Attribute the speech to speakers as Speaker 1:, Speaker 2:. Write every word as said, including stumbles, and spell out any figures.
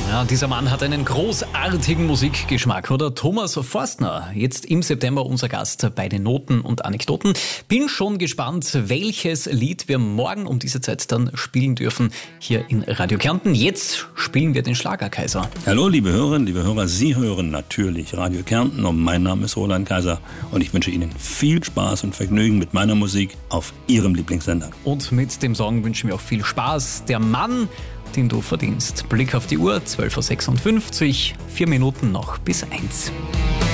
Speaker 1: Ja, dieser Mann hat einen großartigen Musikgeschmack, oder? Thomas Forstner, jetzt im September unser Gast bei den Noten und Anekdoten. Bin schon gespannt, welches Lied wir morgen um diese Zeit dann spielen dürfen hier in Radio Kärnten. Jetzt spielen wir den Schlagerkaiser.
Speaker 2: Hallo liebe Hörerinnen, liebe Hörer, Sie hören natürlich Radio Kärnten und mein Name ist Roland Kaiser und ich wünsche Ihnen viel Spaß und Vergnügen mit meiner Musik auf Ihrem Lieblingssender.
Speaker 1: Und mit dem Song wünschen wir auch viel Spaß. Der Mann, den du verdienst. Blick auf die Uhr, zwölf Uhr sechsundfünfzig, vier Minuten noch bis eins.